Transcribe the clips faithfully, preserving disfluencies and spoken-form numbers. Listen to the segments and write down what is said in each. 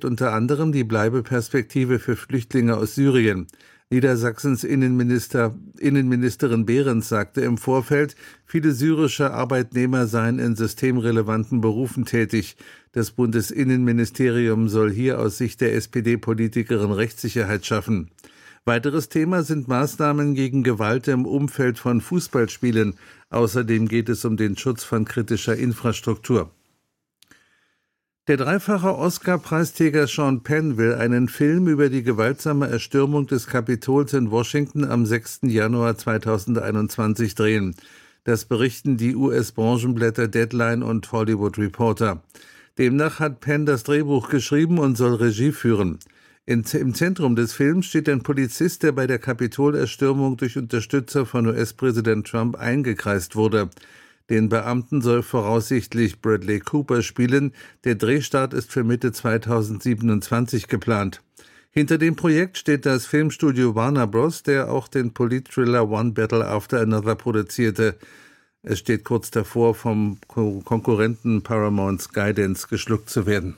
beschreibt unter anderem die Bleibeperspektive für Flüchtlinge aus Syrien. Niedersachsens Innenminister, Innenministerin Behrens sagte im Vorfeld, viele syrische Arbeitnehmer seien in systemrelevanten Berufen tätig. Das Bundesinnenministerium soll hier aus Sicht der S P D-Politikerin Rechtssicherheit schaffen. Weiteres Thema sind Maßnahmen gegen Gewalt im Umfeld von Fußballspielen. Außerdem geht es um den Schutz von kritischer Infrastruktur. Der dreifache Oscar-Preisträger Sean Penn will einen Film über die gewaltsame Erstürmung des Kapitols in Washington am sechsten Januar zweitausendeinundzwanzig drehen. Das berichten die U S-Branchenblätter Deadline und Hollywood Reporter. Demnach hat Penn das Drehbuch geschrieben und soll Regie führen. In, Im Zentrum des Films steht ein Polizist, der bei der Kapitolerstürmung durch Unterstützer von U S-Präsident Trump eingekreist wurde. Den Beamten soll voraussichtlich Bradley Cooper spielen. Der Drehstart ist für Mitte zweitausendsiebenundzwanzig geplant. Hinter dem Projekt steht das Filmstudio Warner Bros., der auch den Polit-Thriller One Battle After Another produzierte. Es steht kurz davor, vom Konkurrenten Paramount Skydance geschluckt zu werden.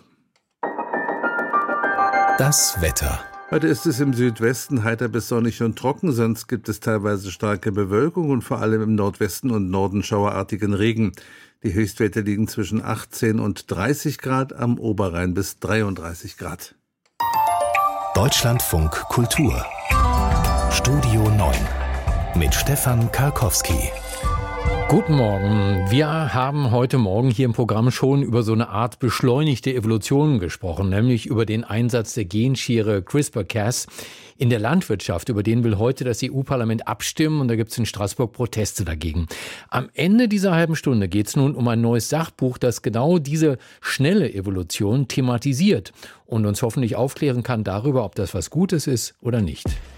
Das Wetter. Heute ist es im Südwesten heiter bis sonnig und trocken, sonst gibt es teilweise starke Bewölkung und vor allem im Nordwesten und Norden schauerartigen Regen. Die Höchstwerte liegen zwischen achtzehn und dreißig Grad, am Oberrhein bis dreiunddreißig Grad. Deutschlandfunk Kultur. Studio neun mit Stefan Karkowski. Guten Morgen. Wir haben heute Morgen hier im Programm schon über so eine Art beschleunigte Evolution gesprochen, nämlich über den Einsatz der Genschere CRISPR-Cas in der Landwirtschaft. Über den will heute das E U-Parlament abstimmen und da gibt es in Straßburg Proteste dagegen. Am Ende dieser halben Stunde geht es nun um ein neues Sachbuch, das genau diese schnelle Evolution thematisiert und uns hoffentlich aufklären kann darüber, ob das was Gutes ist oder nicht.